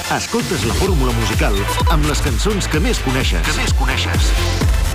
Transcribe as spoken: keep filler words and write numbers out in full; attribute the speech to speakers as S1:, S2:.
S1: Escoltes la fórmula musical amb les cançons que més coneixes. Que més coneixes.